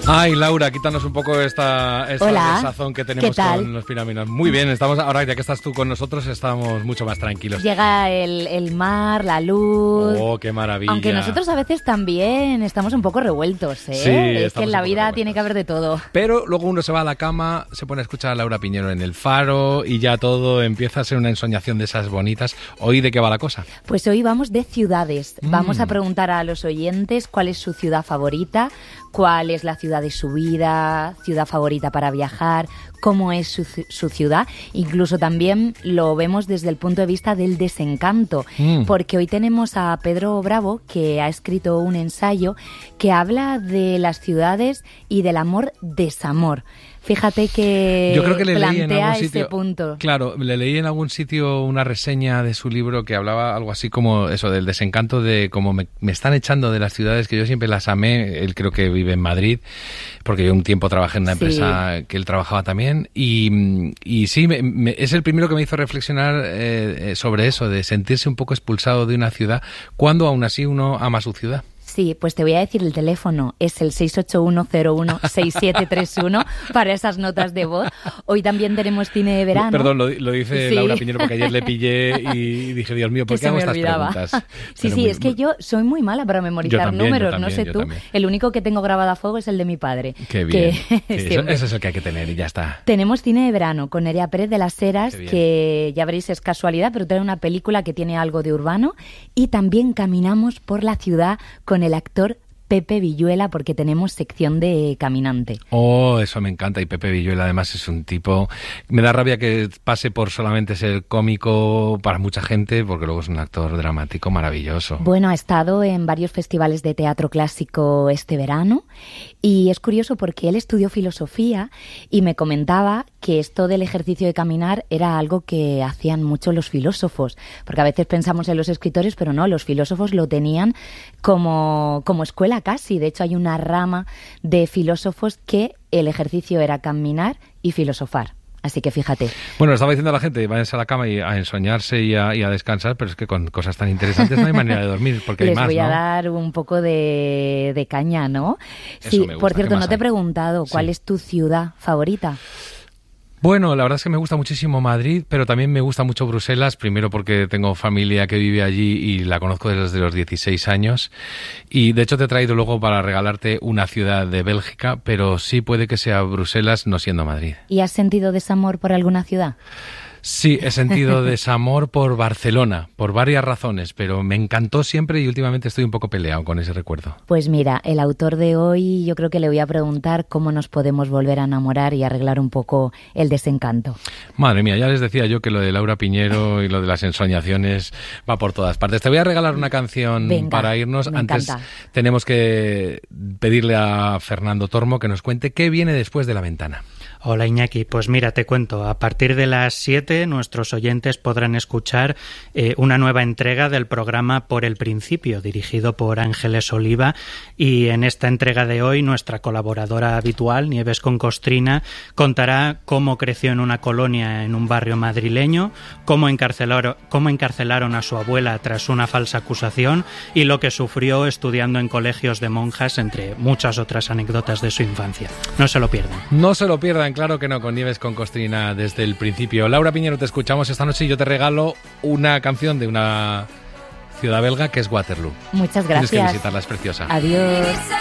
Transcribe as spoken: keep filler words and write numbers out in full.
Ay, Laura, quítanos un poco esta, esta Hola, sazón que tenemos con los Pinaminos. Muy bien, estamos ahora ya que estás tú con nosotros, estamos mucho más tranquilos. Llega el, el mar, la luz... Oh, qué maravilla. Aunque nosotros a veces también estamos un poco revueltos, ¿eh? Sí, es que en la vida tiene que haber de todo. Pero luego uno se va a la cama, se pone a escuchar a Laura Piñero en el Faro y ya todo empieza a ser una ensoñación de esas bonitas. ¿Hoy de qué va la cosa? Pues hoy vamos de ciudades. Mm. Vamos a preguntar a los oyentes cuál es su ciudad favorita, cuál es la ciudad de su vida, ciudad favorita para viajar, cómo es su, su ciudad. Incluso también lo vemos desde el punto de vista del desencanto, mm. porque hoy tenemos a Pedro Bravo, que ha escrito un ensayo que habla de las ciudades y del amor-desamor. Fíjate que, Yo creo que le plantea leí en algún ese sitio, punto. Claro, le leí en algún sitio una reseña de su libro que hablaba algo así como eso, del desencanto de cómo me, me están echando de las ciudades que yo siempre las amé. Él creo que vive en Madrid, porque yo un tiempo trabajé en una empresa sí. que él trabajaba también. Y, y sí, me, me, es el primero que me hizo reflexionar eh, sobre eso, de sentirse un poco expulsado de una ciudad, cuando aún así uno ama su ciudad. Sí, pues te voy a decir el teléfono, es el seis ocho uno cero uno seis siete tres uno para esas notas de voz. Hoy también tenemos cine de verano. Perdón, lo, lo dice sí. Laura Piñero porque ayer le pillé y dije, Dios mío, ¿por qué hago estas preguntas? Sí, Pero sí, muy, es que yo soy muy mala para memorizar también, números, también, no sé tú. También. El único que tengo grabado a fuego es el de mi padre. Qué bien, que sí, eso, eso es el que hay que tener y ya está. Tenemos cine de verano con Nerea Pérez de las Heras, que ya veréis es casualidad, pero trae una película que tiene algo de urbano. Y también caminamos por la ciudad con el actor Pepe Villuela, porque tenemos sección de caminante. Oh, eso me encanta. Y Pepe Villuela además es un tipo... Me da rabia que pase por solamente ser cómico para mucha gente, porque luego es un actor dramático maravilloso. Bueno, ha estado en varios festivales de teatro clásico este verano y es curioso porque él estudió filosofía y me comentaba que esto del ejercicio de caminar era algo que hacían mucho los filósofos, porque a veces pensamos en los escritores, pero no, los filósofos lo tenían como, como escuela casi. De hecho, hay una rama de filósofos que el ejercicio era caminar y filosofar. Así que fíjate. Bueno, estaba diciendo a la gente, váyanse a la cama y a ensoñarse y a, y a descansar, pero es que con cosas tan interesantes no hay manera de dormir, porque Les hay más, voy a ¿no? dar un poco de, de caña, ¿no? Eso Sí, me gusta. por cierto, no te he hay? preguntado, ¿cuál sí. es tu ciudad favorita? Bueno, la verdad es que me gusta muchísimo Madrid, pero también me gusta mucho Bruselas, primero porque tengo familia que vive allí y la conozco desde los dieciséis años. Y de hecho te he traído luego para regalarte una ciudad de Bélgica, pero sí puede que sea Bruselas, no siendo Madrid. ¿Y has sentido desamor por alguna ciudad? Sí, he sentido desamor por Barcelona, por varias razones, pero me encantó siempre y últimamente estoy un poco peleado con ese recuerdo. Pues mira, el autor de hoy yo creo que le voy a preguntar cómo nos podemos volver a enamorar y arreglar un poco el desencanto. Madre mía, ya les decía yo que lo de Laura Piñero y lo de las ensoñaciones va por todas partes. Te voy a regalar una canción Venga, para irnos. me Antes encanta. Tenemos que pedirle a Fernando Tormo que nos cuente qué viene después de La Ventana. Hola Iñaki, pues mira, te cuento, a partir de las siete nuestros oyentes podrán escuchar eh, una nueva entrega del programa Por el Principio, dirigido por Ángeles Oliva, y en esta entrega de hoy nuestra colaboradora habitual, Nieves Concostrina, contará cómo creció en una colonia en un barrio madrileño, cómo encarcelaron, cómo encarcelaron a su abuela tras una falsa acusación y lo que sufrió estudiando en colegios de monjas, entre muchas otras anécdotas de su infancia. No se lo pierdan. No se lo pierdan, claro que no, con Nieves Concostrina desde el principio. Laura Piñero, te escuchamos esta noche y yo te regalo una canción de una ciudad belga que es Waterloo. Muchas gracias. Tienes que visitarla, es preciosa. Adiós.